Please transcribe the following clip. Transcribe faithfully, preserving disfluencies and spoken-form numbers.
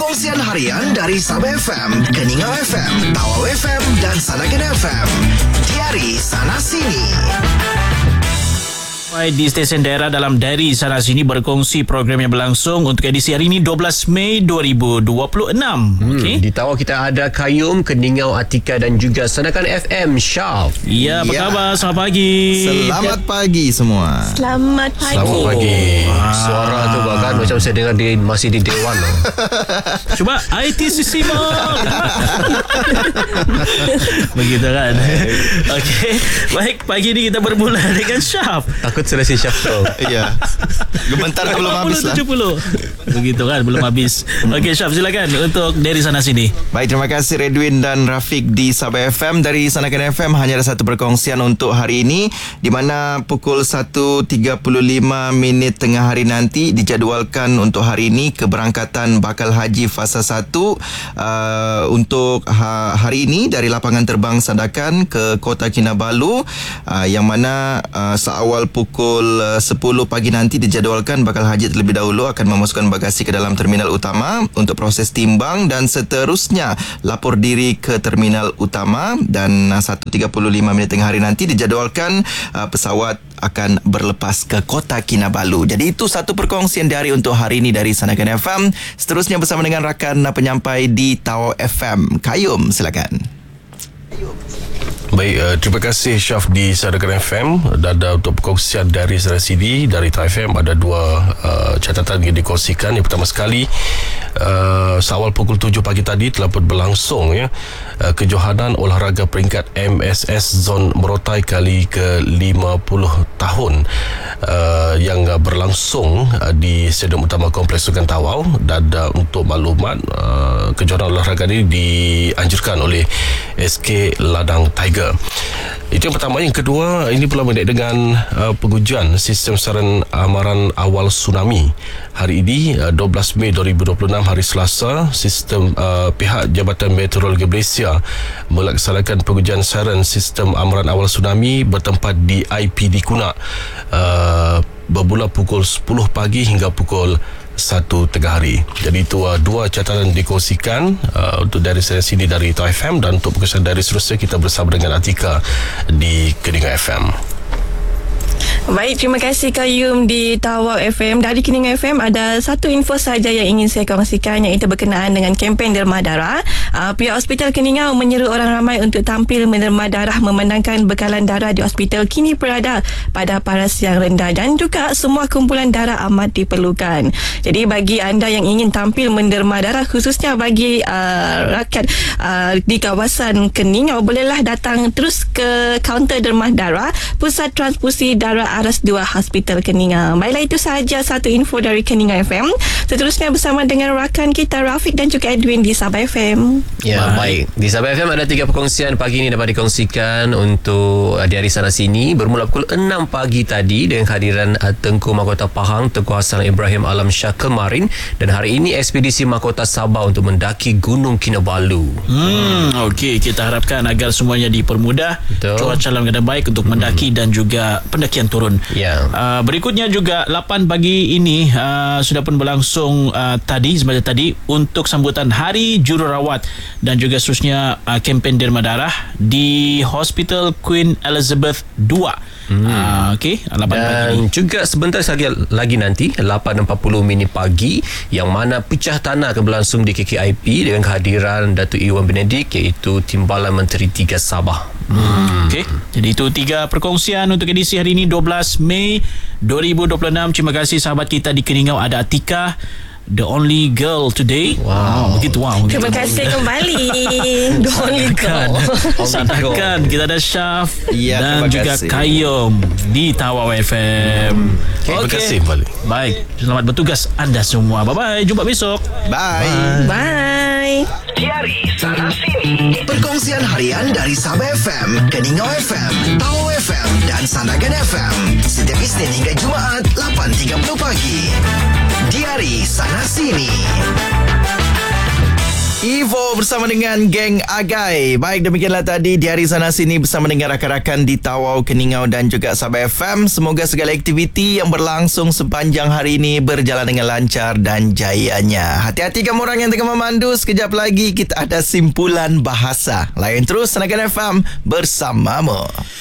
Perkongsian harian dari Sabah F M, Keningau F M, Tawau F M dan Sanagan F M. Diari Sana Sini. Di stesen daerah dalam Diari Sana Sini berkongsi program yang berlangsung untuk edisi hari ini dua belas Mei dua ribu dua puluh enam. Hmm, okay. Di Tawau kita ada Kayum, Keningau, Atika dan juga Sanakan F M, Syaf. Ya, apa ya. khabar? Selamat pagi. Selamat pagi semua. Selamat pagi. Selamat pagi. Ah. Suara tu bahkan macam saya dengar dia masih di Dewan. Cuba I T Sisimo. Begitu kan. Okey. Baik, pagi ni kita bermula dengan Syaf. Takut selesai Syaf. Ya. Gementar belum habis lah. tujuh puluh Begitu kan, belum habis. Okey, Syaf, silakan untuk dari sana sini. Baik, terima kasih Redwin dan Rafiq di Sabah F M. Dari Sanakan F M hanya ada satu perkongsian untuk hari ini, di mana pukul satu tiga puluh lima minit tengah hari nanti dijadualkan untuk hari ini keberangkatan bakal haji fasa satu uh, untuk ha- hari ini dari lapangan terbang Sandakan ke Kota Kinabalu, uh, yang mana uh, seawal pukul uh, sepuluh pagi nanti dijadualkan bakal haji terlebih dahulu akan memasukkan bagasi ke dalam terminal utama untuk proses timbang dan seterusnya lapor diri ke terminal utama, dan uh, satu tiga puluh lima minit tengah hari nanti dijadualkan uh, pesawat akan berlepas ke Kota Kinabalu. Jadi itu satu perkongsian dari untuk hari ini dari Sanakan F M. Seterusnya bersama dengan rakan penyampai di Tawau F M. Kayum, silakan. Baik, uh, terima kasih Syaf di Sanakan F M. Dan uh, untuk perkongsian dari Sana Sini dari Tawau F M ada dua uh, catatan yang dikongsikan. Yang pertama sekali, uh, seawal pukul tujuh pagi tadi telah pun berlangsung ya uh, kejohanan olahraga peringkat M S S Zon Merotai kali ke lima puluh tahun uh, yang uh, berlangsung uh, di Stadium Utama Kompleks Sukan Tawau. Dan uh, untuk maklumat, uh, kejohanan olahraga ini dianjurkan oleh S K Ladang Tiger. Itu yang pertama. Yang kedua, ini pula mengenai dengan uh, pengujian sistem saran amaran awal tsunami. Hari ini uh, dua belas Mei dua ribu dua puluh enam, hari Selasa, sistem uh, pihak Jabatan Meteorologi Malaysia melaksanakan pengujian saran sistem amaran awal tsunami bertempat di I P D Kunak uh, bermula pukul sepuluh pagi hingga pukul satu tengah hari. Jadi itu uh, dua catatan dikongsikan uh, untuk dari saya sini dari Tawau F M. Dan untuk perkongsian dari seterusnya kita bersama dengan Atika di Keningau F M. Baik, terima kasih Kayum di Tawau F M. Dari Keningau F M ada satu info saja yang ingin saya kongsikan, iaitu berkenaan dengan kempen derma darah. Uh, pihak Hospital Keningau menyeru orang ramai untuk tampil menderma darah memandangkan bekalan darah di hospital kini berada pada paras yang rendah dan juga semua kumpulan darah amat diperlukan. Jadi bagi anda yang ingin tampil menderma darah, khususnya bagi uh, rakyat uh, di kawasan Keningau, bolehlah datang terus ke kaunter derma darah Pusat Transfusi Darah Aras dua Hospital Keningau. Baiklah, itu sahaja satu info dari Keningau F M. Seterusnya bersama dengan rakan kita Rafiq dan juga Edwin di Sabah F M. Ya, baik. Di Sabah F M ada tiga perkongsian pagi ini dapat dikongsikan untuk uh, Diari Sana Sini. Bermula pukul enam pagi tadi dengan kehadiran uh, Tengku Mahkota Pahang Tengku Hassan Ibrahim Alam Shah kemarin, dan hari ini ekspedisi Mahkota Sabah untuk mendaki Gunung Kinabalu. Hmm, okey, kita harapkan agar semuanya dipermudah. Betul. Cuaca dalam keadaan baik untuk mendaki hmm. dan juga pendakian turun. Ya. Uh, berikutnya juga lapan pagi ini uh, sudah pun berlangsung uh, tadi sebenarnya tadi untuk sambutan Hari Jururawat dan juga seterusnya uh, kempen derma darah di Hospital Queen Elizabeth dua. Hmm. Uh, Okey, lapan dan pagi ini. juga sebentar lagi, lagi nanti lapan empat puluh minit pagi, yang mana pecah tanah akan berlangsung di K K I P dengan kehadiran Datuk Iwan Benedik, iaitu Timbalan Menteri tiga Sabah. Hmm. Okey, jadi itu tiga perkongsian untuk edisi hari ini dua belas Mei dua ribu dua puluh enam. Terima kasih sahabat kita di Keningau, ada Atika, the only girl today. Wow, begitu wow. Begitu. Terima kasih kembali. The only girl. Sanakan kita ada Syaf Ya, dan juga kasih. Kayum di Tawau F M. Okay, terima Okey. kasih kembali. Baik, selamat bertugas anda semua. Bye bye, jumpa besok. Bye. Bye. Diari Sana Sini. Perkongsian harian dari Sabah F M, Keningau F M, Tawau F M dan Sanagan F M. Setiap Isnin hingga Jumaat lapan tiga puluh pagi. Diari Sana Sini. Evo bersama dengan geng Agai. Baik, demikianlah tadi di hari sana sini bersama dengan rakan-rakan di Tawau, Keningau dan juga Sabah F M. Semoga segala aktiviti yang berlangsung sepanjang hari ini berjalan dengan lancar dan jayanya. Hati-hati kamu orang yang tengah memandu. Sekejap lagi kita ada simpulan bahasa. Layan terus Sanakan F M bersamamu.